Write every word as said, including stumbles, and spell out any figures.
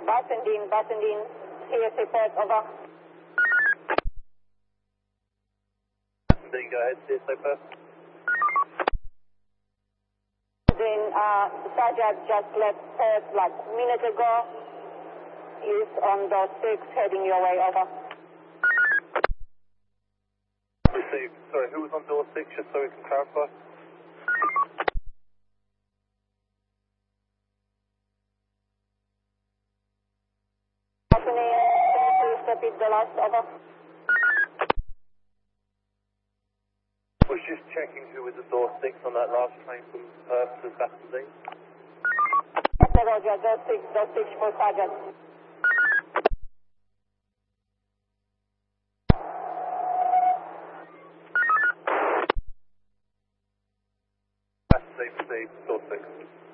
Basendin, Basendin, C S report, over. Then go ahead, C S report. Then, uh, Sajjad just left Perth like a minute ago. He's on door six, heading your way, over. Received. Sorry, who was on door six, just so we can clarify? Basendin, can you please repeat the last, over? Was just checking who was at door six on that last train from Perth to Basildine. Okay, Roger, door six, door six for Sajjad. Basildine, received, door six.